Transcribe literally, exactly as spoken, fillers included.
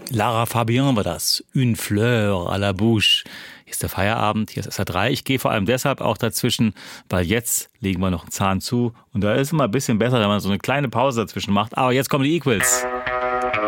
Lara Fabian war das. Une fleur à la bouche. Hier ist der Feierabend, hier ist S R drei. Ich gehe vor allem deshalb auch dazwischen, weil jetzt legen wir noch einen Zahn zu. Und da ist es immer ein bisschen besser, wenn man so eine kleine Pause dazwischen macht. Aber jetzt kommen die Equals.